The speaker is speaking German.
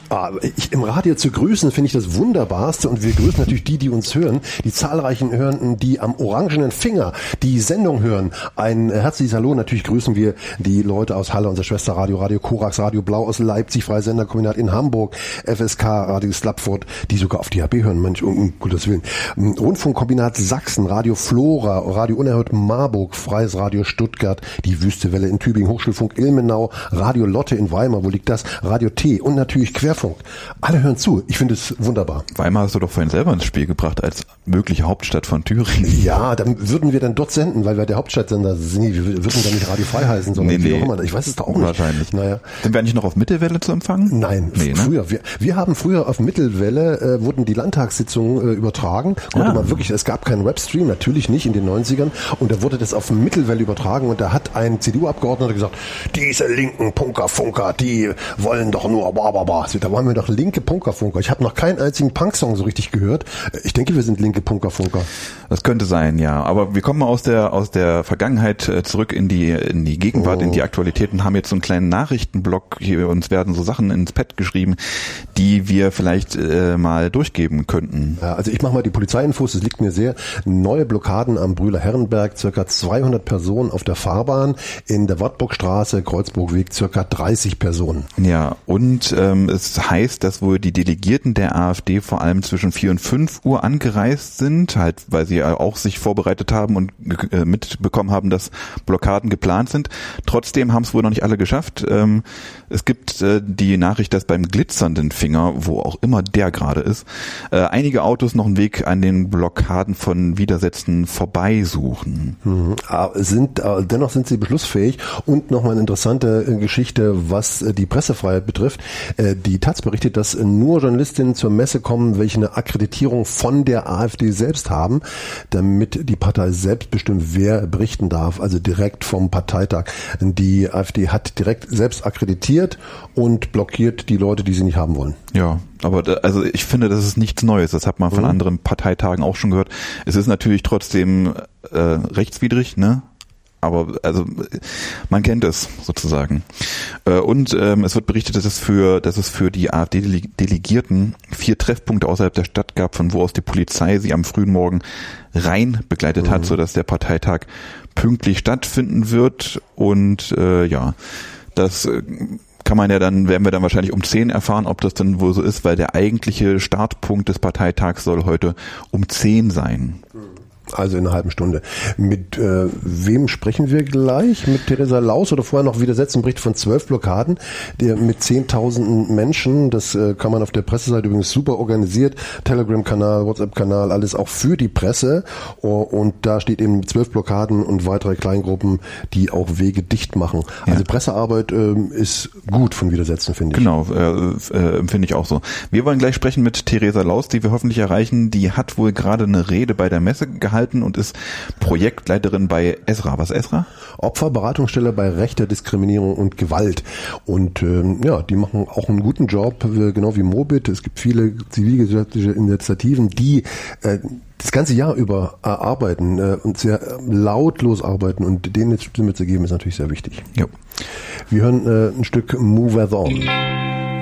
Im Radio zu grüßen, finde ich das Wunderbarste, und wir grüßen natürlich die uns hören, die zahlreichen Hörenden, die am orangenen Finger die Sendung hören. Ein herzliches Hallo, natürlich grüßen wir die Leute aus Halle, unser Schwesterradio, Radio Korax, Radio Blau aus Leipzig, Freie Senderkombinat in Hamburg, FSK, Radio Slapford, die sogar auf DHB hören, manch um Gottes Willen. Rundfunkkombinat Sachsen, Radio Flora, Radio Unerhört Marburg, Freies Radio Stuttgart, die Wüstewelle in Tübingen, Hochschulfunk Ilmenau, Radio Lotte in Weimar, wo liegt das? Radio T und natürlich Querfunk. Alle hören zu. Ich finde es wunderbar. Weimar hast du doch vorhin selber ins Spiel gebracht als mögliche Hauptstadt von Thüringen. Ja, dann würden wir dann dort senden, weil wir der Hauptstadtsender sind. Wir würden dann nicht Radio Frei heißen, sondern wie auch immer. Ich weiß es doch auch nicht. Wahrscheinlich. Naja. Sind wir eigentlich noch auf Mittelwelle zu empfangen? Nein, früher. Wir haben früher auf Mittelwelle, wurden die Landtagssitzungen übertragen. Es gab keinen Webstream, natürlich nicht in den 90ern. Und da wurde das auf Mittelwelle übertragen, und da hat ein CDU-Abgeordneter gesagt, diese linken Punker-Funker, die wollen doch nur Da waren wir doch linke Punker-Funker. Ich habe noch keinen einzigen Punk-Song so richtig gehört. Ich denke, wir sind linke Punker-Funker. Das könnte sein, ja. Aber wir kommen aus der Vergangenheit zurück in die Gegenwart, in die Aktualitäten, haben jetzt so einen kleinen Nachrichtenblock. Hier uns werden so Sachen ins Pad geschrieben, die wir vielleicht mal durchgeben könnten. Ja, also ich mache mal die Polizeiinfos, das liegt mir sehr. Neue Blockaden am Brühler Herrenberg, circa 200 Personen auf der Fahrbahn. In der Wartburgstraße, Kreuzburgweg, circa 30 Personen. Ja, und es heißt, dass wohl die Delegierten der AfD vor allem zwischen 4 und 5 Uhr angereist sind, halt, weil sie auch sich vorbereitet haben und mitbekommen haben, dass Blockaden geplant sind. Trotzdem haben es wohl noch nicht alle geschafft. Es gibt die Nachricht, dass beim glitzernden Finger, wo auch immer der gerade ist, einige Autos noch einen Weg an den Blockaden von Widersätzen vorbeisuchen. Dennoch sind sie beschlussfähig. Und nochmal eine interessante Geschichte, was die Pressefreiheit betrifft. Die Taz berichtet, dass nur Journalistinnen zur Messe kommen, welche eine Akkreditierung von der AfD selbst haben, damit die Partei selbst bestimmt, wer berichten darf, also direkt vom Parteitag. Die AfD hat direkt selbst akkreditiert und blockiert die Leute, die sie nicht haben wollen. Ja, aber also ich finde, das ist nichts Neues. Das hat man von anderen Parteitagen auch schon gehört. Es ist natürlich trotzdem rechtswidrig, ne? Aber also man kennt es sozusagen. Und es wird berichtet, dass es für die AfD-Delegierten 4 Treffpunkte außerhalb der Stadt gab, von wo aus die Polizei sie am frühen Morgen rein begleitet hat, sodass der Parteitag pünktlich stattfinden wird. Und das kann man ja dann, werden wir dann wahrscheinlich um 10 erfahren, ob das dann wohl so ist, weil der eigentliche Startpunkt des Parteitags soll heute um 10 sein. Also in einer halben Stunde. Mit wem sprechen wir gleich? Mit Theresa Laus oder vorher noch Widersetzen? Bericht von 12 Blockaden mit 10.000 Menschen. Das kann man auf der Presseseite übrigens super organisiert. Telegram-Kanal, WhatsApp-Kanal, alles auch für die Presse. Und da steht eben 12 Blockaden und weitere Kleingruppen, die auch Wege dicht machen. Ja. Also Pressearbeit ist gut von Widersetzen, finde ich. Genau, finde ich auch so. Wir wollen gleich sprechen mit Theresa Laus, die wir hoffentlich erreichen. Die hat wohl gerade eine Rede bei der Messe gehalten und ist Projektleiterin bei ESRA. Was ist ESRA? Opferberatungsstelle bei rechter Diskriminierung und Gewalt. Und die machen auch einen guten Job, genau wie Mobit. Es gibt viele zivilgesellschaftliche Initiativen, die das ganze Jahr über arbeiten und sehr lautlos arbeiten, und denen jetzt Stimme zu geben, ist natürlich sehr wichtig. Jo. Wir hören ein Stück Move On.